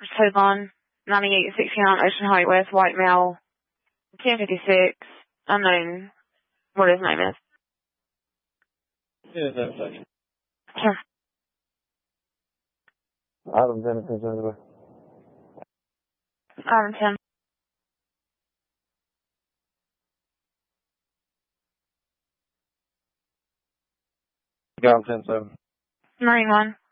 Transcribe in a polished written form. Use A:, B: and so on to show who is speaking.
A: code line 9869 Ocean Height West, white male, 1056, unknown what his name is.
B: Yeah, that's right.
A: Sure.
B: Item 10 is anyway.
A: Item 10.
B: Item 10-7.
A: Marine 1.